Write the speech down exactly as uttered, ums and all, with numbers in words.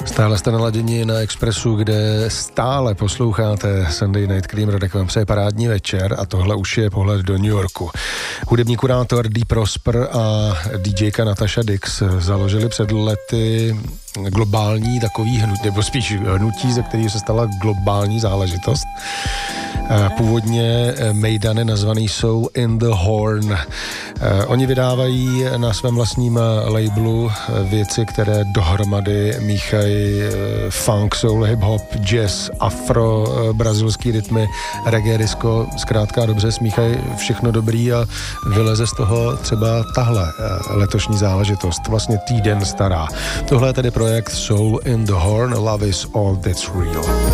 Stále jste naladěni na Expressu, kde stále posloucháte Sunday Night Creamer, tak vám přeje parádní večer a tohle už je pohled do New Yorku. Hudební kurátor Dee Prosper a DJka Natasha Dix založili před lety globální takový hnutí, nebo spíš hnutí, ze kterého se stala globální záležitost. Původně mejdany nazvaný jsou In the Horn. Oni vydávají na svém vlastním labelu věci, které dohromady míchají funk, soul, hip-hop, jazz, afro, brazilský rytmy, reggae, disco, zkrátka dobře smíchají všechno dobrý a vyleze z toho třeba tahle letošní záležitost, vlastně týden stará. Tohle je tedy projekt Soul in the Horn, Love is all that's real.